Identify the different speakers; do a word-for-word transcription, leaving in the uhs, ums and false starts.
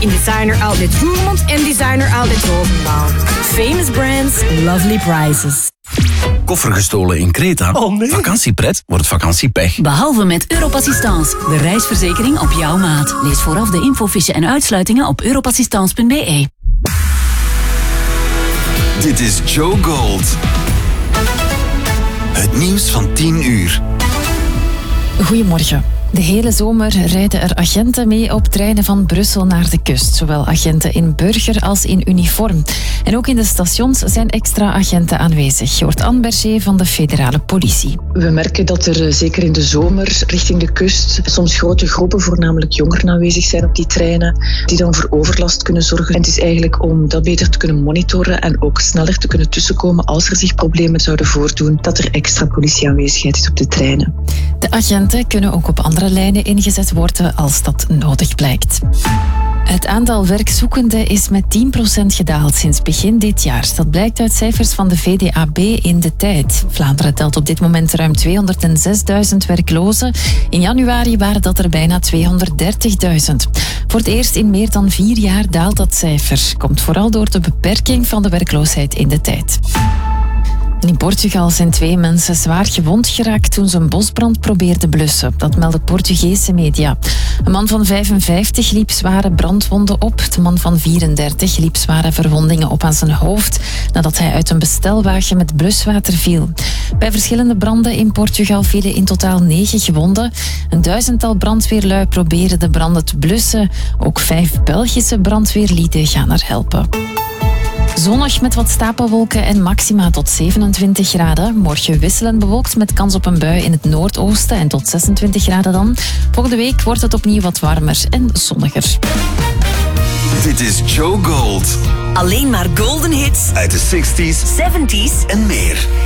Speaker 1: in Designer Outlet Roermond en Designer Outlet Roosendaal. Famous brands, lovely prices.
Speaker 2: Koffer gestolen in Kreta?
Speaker 3: Oh nee.
Speaker 2: Vakantiepret wordt vakantiepech.
Speaker 4: Behalve met Europassistance, de reisverzekering op jouw maat. Lees vooraf de infofiche en uitsluitingen op europassistance punt b e.
Speaker 5: Dit is Joe Gold. Het nieuws van tien uur.
Speaker 6: Goedemorgen. De hele zomer rijden er agenten mee op treinen van Brussel naar de kust. Zowel agenten in burger als in uniform. En ook in de stations zijn extra agenten aanwezig. Je hoort Anne Berger van de federale politie.
Speaker 7: We merken dat er zeker in de zomer richting de kust soms grote groepen, voornamelijk jongeren, aanwezig zijn op die treinen, die dan voor overlast kunnen zorgen. En het is eigenlijk om dat beter te kunnen monitoren en ook sneller te kunnen tussenkomen als er zich problemen zouden voordoen, dat er extra politieaanwezigheid is op de treinen.
Speaker 6: De agenten kunnen ook op andere lijnen ingezet worden als dat nodig blijkt. Het aantal werkzoekenden is met tien procent gedaald sinds begin dit jaar. Dat blijkt uit cijfers van de V D A B in De Tijd. Vlaanderen telt op dit moment ruim tweehonderdzesduizend werklozen. In januari waren dat er bijna tweehonderddertigduizend. Voor het eerst in meer dan vier jaar daalt dat cijfer. Komt vooral door de beperking van de werkloosheid in De Tijd. In Portugal zijn twee mensen zwaar gewond geraakt toen ze een bosbrand probeerden blussen. Dat melden Portugese media. Een man van vijfenvijftig liep zware brandwonden op. De man van vierendertig liep zware verwondingen op aan zijn hoofd nadat hij uit een bestelwagen met bluswater viel. Bij verschillende branden in Portugal vielen in totaal negen gewonden. Een duizendtal brandweerlui proberen de branden te blussen. Ook vijf Belgische brandweerlieden gaan er helpen. Zonnig met wat stapelwolken en maxima tot zevenentwintig graden. Morgen wisselend bewolkt met kans op een bui in het noordoosten en tot zesentwintig graden dan. Volgende week wordt het opnieuw wat warmer en zonniger.
Speaker 5: Dit is Joe Gold.
Speaker 4: Alleen maar golden hits
Speaker 5: Uit de zestig's
Speaker 4: zeventig's
Speaker 5: en meer.